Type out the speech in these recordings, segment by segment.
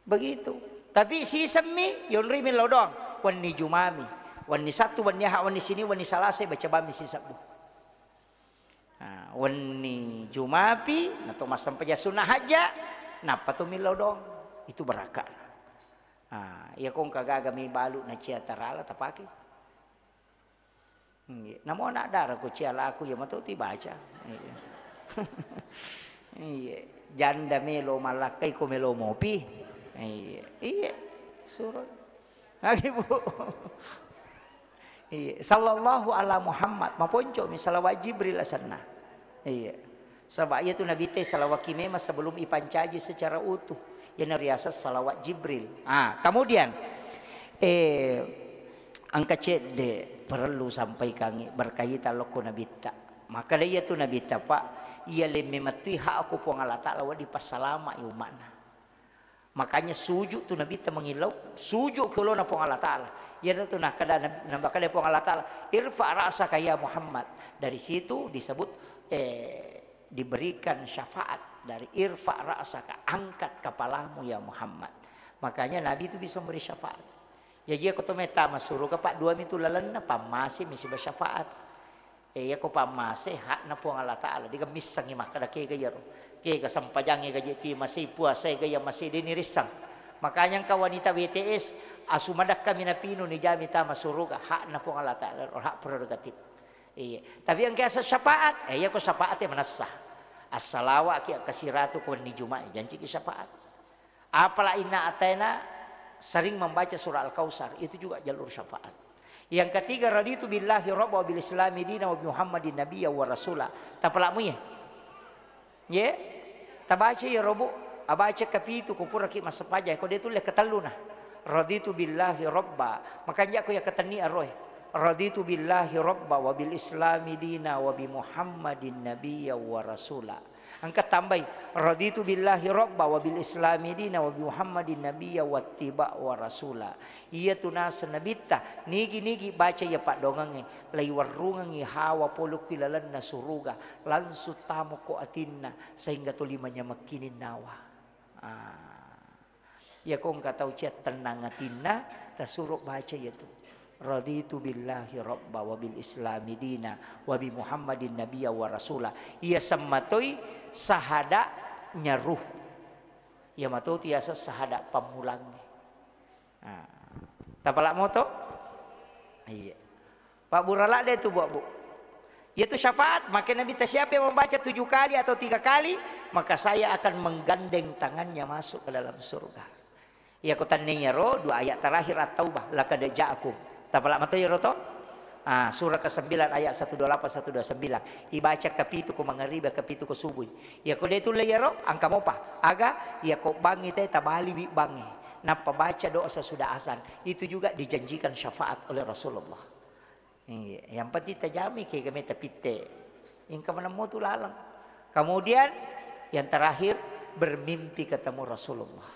Begitu. Tapi si semi yon rimil lodong wani jumami wani satu wani ha wani sini wani salase baca bami si sabu. Wani jumapi nato masam paja sunnah haja napa tu mil lodong itu beraka. Ya kong kagaga mi balu na cia tarala tapaki. Namo nak darah ko cia la aku ya matu ti baca. Iya. Janda melo malakai ko melo mopi. Iya, suruh. Bu. Iya, sallallahu ala Muhammad. Maponco misalawat Jibril asana. Iya. Sebab itu Nabi teh salawat kime mas sebelum ipancaji secara utuh. Ya nariasa salawat Jibril. Kemudian angka cede perlu sampai kangi berkaitan loko Nabi ta. Maka dia tu Nabi ta Pak, ia lemme mati hak aku puang Allah Ta'ala wa di pasalama iu mana. Makanya sujud tu Nabi ta mengilau, sujud ke lona puang Allah Ta'ala. Ya tu nak kada nambah kada puang Allah Ta'ala. Irfa ra'saka ya Muhammad. Dari situ disebut diberikan syafaat dari irfa ra'saka, angkat kepalamu ya Muhammad. Makanya Nabi itu bisa memberi syafaat. Ya dia kotometa masuru ke Pak dua mitu lalana pamasi misi bersyafaat. Ya ko pamase hak na puang Allah Ta'ala diga misangi makada ke gayaro ke ga sampajangi ga jeti masih puasa gaya masih dinirisang. Makanya ka wanita WTS asumadak kami na pino ni jami ta masuruga hak na puang Allah Ta'ala hak prerogatif. Iya. Tapi yang kaya syafaat ya ko syafaat manasah. As-salawa ki kasiratu ko ni Jumat janji ki syafaat. Apala inna atena sering membaca surah Al-Kautsar itu juga jalur syafaat. Yang ketiga raditu billahi rabba wa bil islami dina wa bi Muhammadin nabiyya wa rasula. Tapalamu ya? Ya. Tabaca ya robo, abaca kapitu ko pura ki masapaja ko dia tulis kataluna. Raditu billahi rabba. Makanya aku ya katani aroy. Raditu billahi rabba wa bil islami dina wa bi Muhammadin nabiyya wa rasula. Angkat tambah raditu billahi rabba wa bil islami dina wa bi Muhammadin nabiyya wa tiba wa rasula. Iya tunas nabita nigi baca ya Pak dongange lai warungangi hawa poluk kilalan na suruga lansu tamu ko atinna sehingga tulimanya makinin nawa. Ya kong katau cia tenang atinna tasuruh baca ya tu. Raditu billahi rabba wa bil islami dina wa bi Muhammadin nabiyya wa rasula. Ia sammatoi sahada nyaruh. Ia matau tiasa sahada pamulangnya. Tapalak moto? Iya. Pak Burala deh tu Bu. Yaitu syafaat. Maka Nabi siapa yang membaca 7 kali atau 3 kali, maka saya akan menggandeng tangannya masuk ke dalam surga. Ya kutannenya ro 2 ayat terakhir at-taubah laqad ja'akum. Tapalak mata ya roto? Surah ke-9 ayat 128 129. Ibaca kapitu ko mangariba kapitu ko subuh. Ya ko detu layaro angka mopa. Aga ya ko bangi teh tabali bi bangi. Napa baca doa sesudah azan. Itu juga dijanjikan syafaat oleh Rasulullah. Yang penting tajami ke game tapite. Yang kemana mau tu lalang. Kemudian yang terakhir bermimpi ketemu Rasulullah.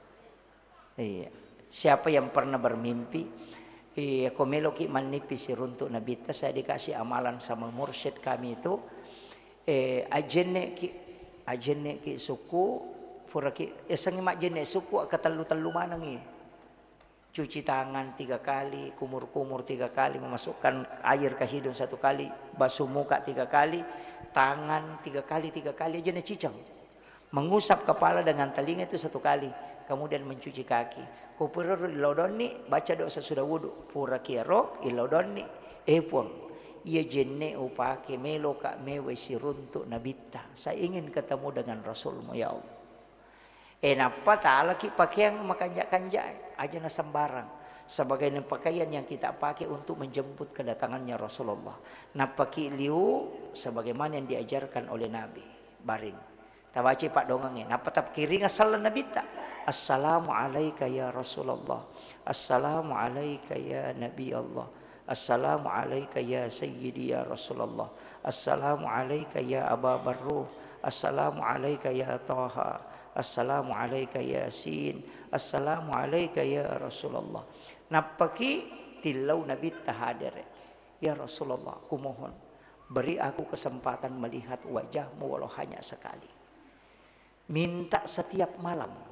Siapa yang pernah bermimpi? Komelo ki manipis runtuk Nabi ta saya dikasih amalan sama mursyid kami itu ajenne ki suku pura ki sangi mak jenne suku katelu manangi cuci tangan 3 kali kumur 3 kali memasukkan air ke hidung 1 kali basuh muka 3 kali tangan 3 kali ajenne cicang mengusap kepala dengan telinga itu 1 kali kemudian mencuci kaki. Ko pura ilodonni baca doa sesudah wudu. Pura kiero ilodonni pun. Ia jenne upake melo ka mewe siruntuk nabita. Saya ingin ketemu dengan Rasulmu ya Allah. Napa ta'ala ki pakaian makanjak-kanjak aja na sembarang. Sebagai pakaian yang kita pakai untuk menjemput kedatangannya Rasulullah. Napa ki liu sebagaimana yang diajarkan oleh Nabi. Baring. Tabaci Pak dongengnya. Napa tap kiri ngasal nabita. Assalamu alayka ya Rasulullah. Assalamu alayka ya Nabi Allah. Assalamu alayka ya Sayyidi ya Rasulullah. Assalamu alayka ya Aba Barruh. Assalamu alayka ya Taha. Assalamu alayka ya Yasin. Assalamu alayka ya Rasulullah. Napaki tilau Nabi tahadir. Ya Rasulullah, kumohon beri aku kesempatan melihat wajahmu walau hanya sekali. Minta setiap malam